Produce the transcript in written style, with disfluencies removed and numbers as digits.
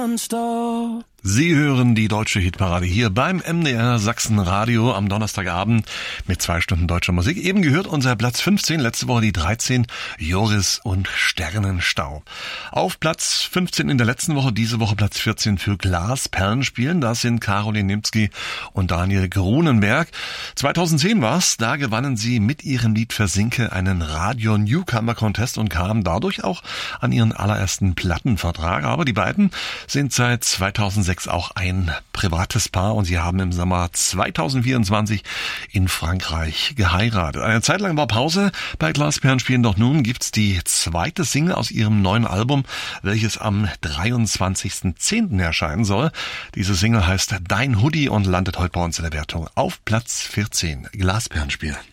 Sie hören die deutsche Hitparade hier beim MDR Sachsen Radio am Donnerstagabend mit 2 Stunden deutscher Musik. Eben gehört unser Platz 15, letzte Woche die 13, Joris und Sternenstaub. Auf Platz 15 in der letzten Woche, diese Woche Platz 14 für Glasperlenspielen. Das sind Caroline Nimzky und Daniel Grunenberg. 2010 war's, da gewannen sie mit ihrem Lied Versinke einen Radio Newcomer Contest und kamen dadurch auch an ihren allerersten Plattenvertrag. Aber die beiden sind seit 2006 auch ein privates Paar und sie haben im Sommer 2024 in Frankreich geheiratet. Eine Zeit lang war Pause bei Glasperlenspielen, doch nun gibt's die zweite Single aus ihrem neuen Album, welches am 23.10. erscheinen soll. Diese Single heißt Dein Hoodie und landet heute bei uns in der Wertung auf Platz 14. Glasperlenspiel.